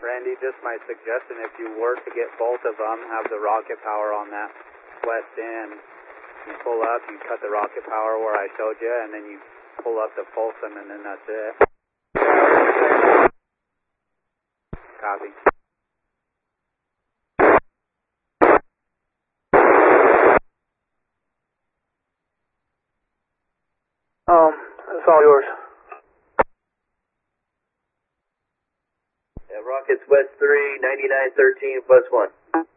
Randy, just my suggestion, if you were to get both of them, have the rocket power on that west end. You pull up, you cut the rocket power where I showed you, and then you pull up to Folsom, and then that's it. Copy. It's all yours. Yeah, Rockets West 3, 9913 +1.